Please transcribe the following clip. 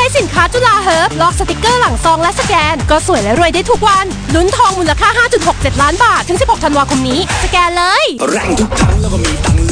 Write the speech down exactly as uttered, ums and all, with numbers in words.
ช้สินค้าจุฬาเฮิร์บลอกสติกเกอร์หลังซองและสแกนก็สวยและรวยได้ทุกวันลุ้นทองมูลค่า ห้าจุดหกเจ็ด ล้านบาทถึงสิบหกธันวาคมนี้สแกนเลยแรงทุกครั้งแล้วก็มีตัง